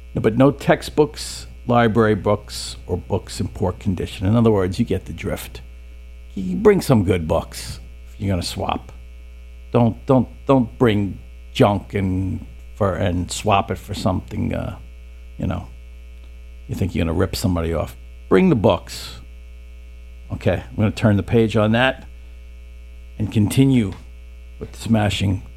No, but no textbooks, library books, or books in poor condition. In other words, you get the drift. You bring some good books if you're gonna swap. Don't bring junk and swap it for something. You think you're gonna rip somebody off. Bring the books. Okay, I'm gonna turn the page on that and continue with the smashing